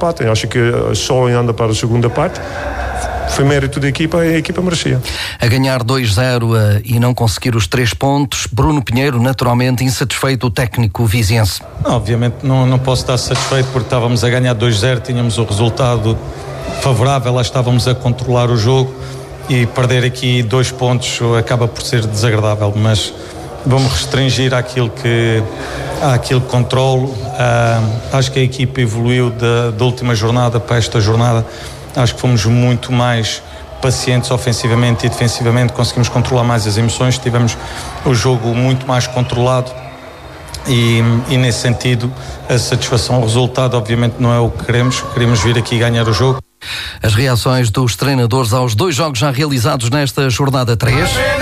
empate. Eu acho que só olhando para a segunda parte, foi mérito da equipa e a equipa merecia. A ganhar 2-0 e não conseguir os 3 pontos, Bruno Pinheiro, naturalmente insatisfeito, o técnico viziense. Obviamente não posso estar satisfeito porque estávamos a ganhar 2-0, tínhamos o resultado favorável, lá estávamos a controlar o jogo e perder aqui 2 pontos acaba por ser desagradável, mas vamos restringir àquilo que controlo. Acho que a equipa evoluiu da última jornada para esta jornada. Acho que fomos muito mais pacientes ofensivamente e defensivamente, conseguimos controlar mais as emoções, tivemos o jogo muito mais controlado e nesse sentido a satisfação, o resultado obviamente não é o que queremos vir aqui ganhar o jogo. As reações dos treinadores aos 2 jogos já realizados nesta jornada 3.